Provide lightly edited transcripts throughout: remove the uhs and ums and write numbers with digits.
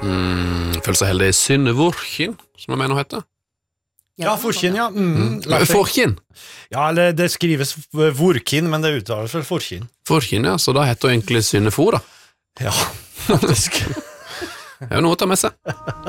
Føler seg heldig Synne Vorkin, som jeg mener hun heter. Ja, Vorkin, ja. Vorkin? Ja, eller det skrives Vorkin, men det uttales vel Vorkin. Vorkin, ja, så da heter hun egentlig Synne For, da. Ja, faktisk. Det er jo noe å ta med seg.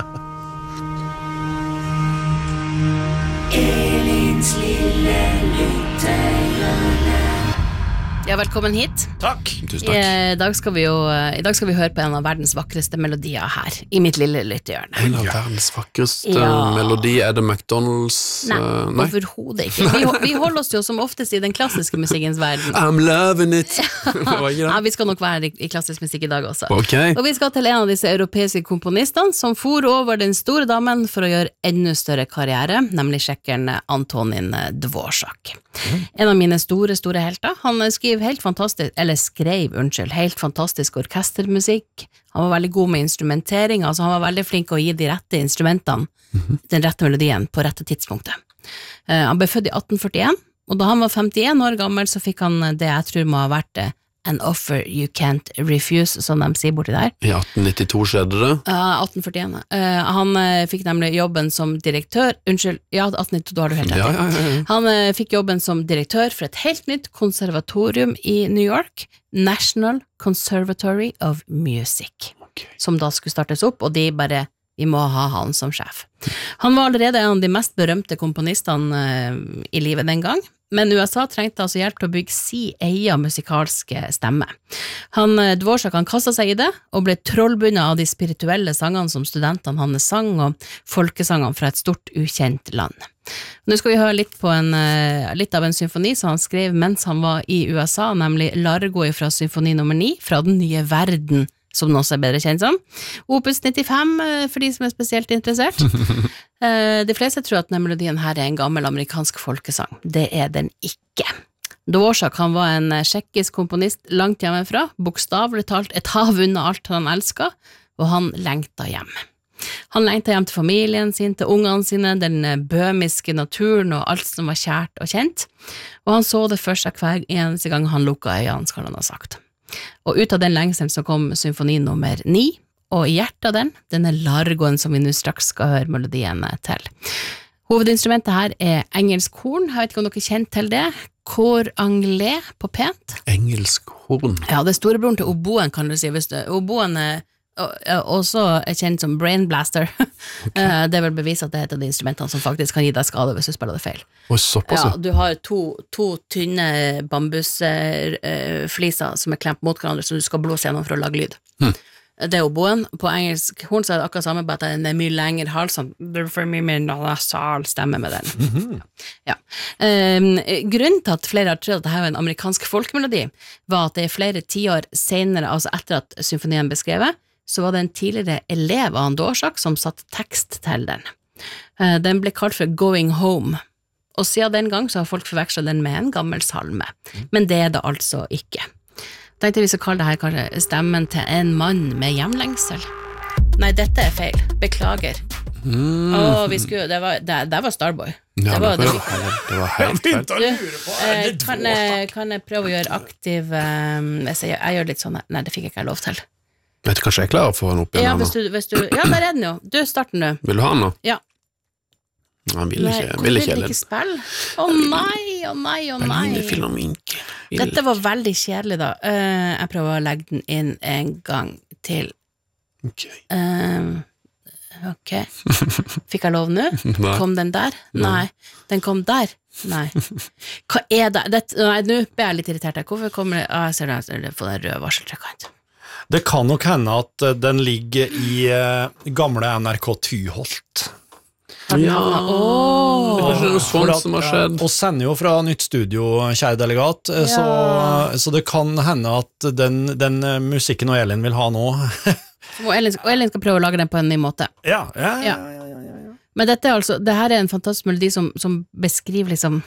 Elins lille lyttehjørne. Ja, velkommen hit. Takk. Tusen takk. I dag skal vi høre på en av verdens vakreste melodier her, i mitt lille lyttehjørne. En av verdens vakreste Ja. melodi, er det McDonald's? Nei, Nei. overhodet ikke. Vi holder oss jo som oftest i den klassiske musikkens verden. I'm loving it. Var ikke Ja, det? vi skal nok være i klassisk musikk i dag også. Ok. Og vi skal til en av disse europeiske komponistene som for over den store damen for å gjøre enda større karriere, nemlig tsjekkeren Antonin Dvořák. En av mine store helter. Han skrev helt fantastisk orkestermusikk. Han var veldig god med instrumentering, altså han var veldig flink å gi de rette instrumentene, den rette melodien, på rette tidspunktet. Han ble født i 1841, og da han var 51 år gammel, så fikk han det jeg tror må ha vært an offer you can't refuse, som de sier borti der. I 1892 skjedde det. 1841. Han fikk nemlig jobben som direktør, 1892, da har du helt rett. Ja. Han fikk jobben som direktør for et helt nytt konservatorium i New York, National Conservatory of Music, som da skulle startes opp, og vi må ha han som sjef. Han var allerede en av de mest berømte komponistene i livet den gang, men USA trengte altså hjelp til å bygge sin egen musikalske stemme. Dvořák kastet seg i det, og ble trollbundet av de spirituelle sangene som studentene hans sang, og folkesangene fra et stort, ukjent land. Nå skal vi høre litt av en symfoni som han skrev mens han var i USA, nemlig Largo fra symfoni nummer 9, fra Den nye verden, som den også er bedre kjent som. Opus 95, for de som er spesielt interessert. De fleste tror at denne melodien her er en gammel amerikansk folkesang. Det er den ikke. Dvořák, han var en tsjekkisk komponist langt hjemmefra, bokstavelig talt et hav unna alt han elsket, og han lengta hjem. Han lengta hjem til familien sin, til ungene sine, den bømiske naturen og alt som var kjært og kjent, og han så det for seg hver eneste gang han lukket øynene, skal han ha sagt. Og ut av den lengselen så kom symfoni nummer 9, og i hjertet av denne largoen som vi nå straks skal høre melodien til. Hovedinstrumentet her er engelsk horn, jeg vet ikke om dere kjenner til det, cor anglais på pent. Engelsk horn. Ja, det er storebroren til oboen, kan du si. Oboen er også kjent som brain blaster. Det er vel bevis at det er et av de instrumentene som faktisk kan gi deg skade hvis du spiller det feil. Og såpass. Ja, du har to tynne bambusfliser som er klemt mot hverandre, så du skal blåse gjennom for å lage lyd. Det er oboen. På engelsk horn så er det akkurat samme, bare at det er mye lengre hals, sånn, for mye mer nasal stemme med den. Ja. Grunnen til at flere har trodd at dette er en amerikansk folkemelodi, var at det er flere tiår senere, altså etter at symfonien beskrevet, så var det en tidligere elev av Dvořák som satt tekst til den. Den ble kalt for Going Home, og siden den gang så har folk forvekslet den med en gammel salme, men det er det altså ikke. Tenkte vi skal kalle det her kanskje stemmen til en mann med hjemlengsel. Nei, dette er feil. Beklager. Det var Starboy. Ja, det var helt feil. Kan jeg prøve å gjøre aktiv jeg gjør litt sånn. Nei, det fikk jeg ikke lov til. Vet du kanskje jeg er klar for å opp igjen Ja, her nå? ja, der er den jo. Du, starten du. Vil du ha den nå? Ja. Han vil ikke Hvorfor vil heller. ikke spille? Nei. Dette var veldig kjedelig da. Jeg prøver å legge den inn en gang til. Ok. Fikk jeg lov nå? Kom den der? Nei. Den kom der? Nei. Hva er det? Nei, nå ble jeg litt irritert. Hvorfor kommer det? Jeg ser det på den røde varseltrekant. Det kan nok hende at den ligger i gamle NRK Tyholt. Ja, det er noe sånt som har skjedd. Og sender jo fra nytt studio, kjære delegat, så det kan hende at den musikken og Elin vil ha nå. Og Elin skal prøve å lage den på en ny måte. Ja. Men dette er altså, det her er en fantastisk melodi som beskriver liksom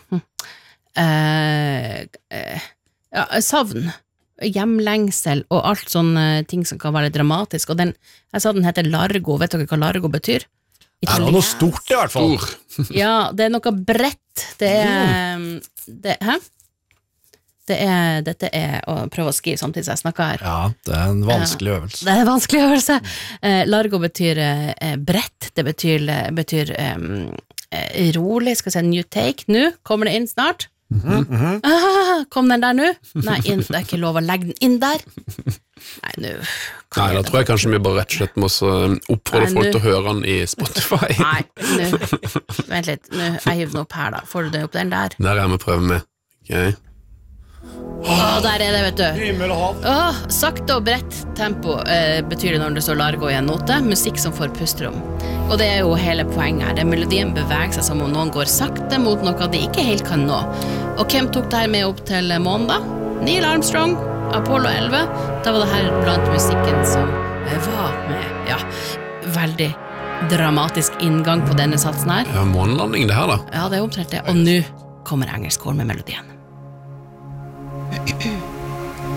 savn, hjemlengsel og alt sånne ting som kan være dramatisk, og jeg sa den heter Largo. Vet dere hva Largo betyr? Det er noe stort i hvert fall. Ja, det er noe bredt. Det er hæ? Dette er å prøve å skrive samtidig som jeg snakker her. Ja, det er en vanskelig øvelse. Det er en vanskelig øvelse. Largo betyr brett, det betyr rolig, skal vi se, new take. Nå kommer det inn snart. Kom den der nå? Nei, det er ikke lov å legge den inn der. Nei, nå. Nei, da tror jeg kanskje vi bare rett og slett må oppfordre folk til å høre den i Spotify. Nei, nå. Vent litt, nå. Jeg hiver den opp her da. Får du den opp den der? Der er vi prøver med. Ok. Der er det, vet du. Himmel og hav. Sakte og bredt tempo betyr det når det står Largo i en note. Musikk som får pusterom. Og det er jo hele poenget her. Melodien beveger seg som om noen går sakte mot noe de ikke helt kan nå. Og hvem tok det her med opp til månen da? Neil Armstrong, Apollo 11. Da var det her blant musikken som var med, veldig dramatisk inngang på denne satsen her. Ja, månelanding det her da. Ja, det er omtrent det. Og nå kommer engelsk kår med melodien.